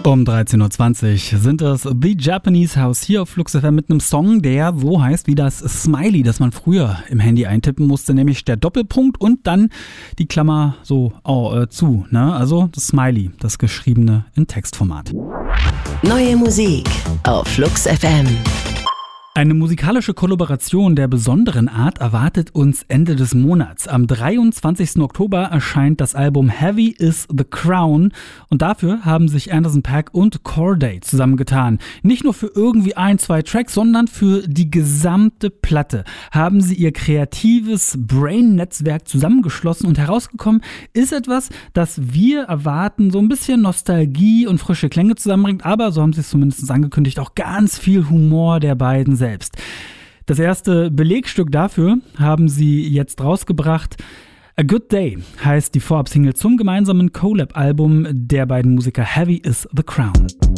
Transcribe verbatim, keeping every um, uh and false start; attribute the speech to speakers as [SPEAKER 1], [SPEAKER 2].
[SPEAKER 1] Um dreizehn Uhr zwanzig sind es The Japanese House hier auf Flux F M mit einem Song, der so heißt wie das Smiley, das man früher im Handy eintippen musste, nämlich der Doppelpunkt und dann die Klammer so oh, äh, zu, ne? Also das Smiley, das geschriebene in Textformat.
[SPEAKER 2] Neue Musik auf Flux F M.
[SPEAKER 1] Eine musikalische Kollaboration der besonderen Art erwartet uns Ende des Monats. Am dreiundzwanzigsten Oktober erscheint das Album Heavy is the Crown und dafür haben sich Anderson .Paak und Cordae zusammengetan. Nicht nur für irgendwie ein, zwei Tracks, sondern für die gesamte Platte haben sie ihr kreatives Brain-Netzwerk zusammengeschlossen und herausgekommen ist etwas, das wir erwarten, so ein bisschen Nostalgie und frische Klänge zusammenbringt, aber so haben sie es zumindest angekündigt, auch ganz viel Humor der beiden selbst. Das erste Belegstück dafür haben sie jetzt rausgebracht. A Good Day heißt die Vorab-Single zum gemeinsamen Collab-Album der beiden Musiker Heavy is the Crown.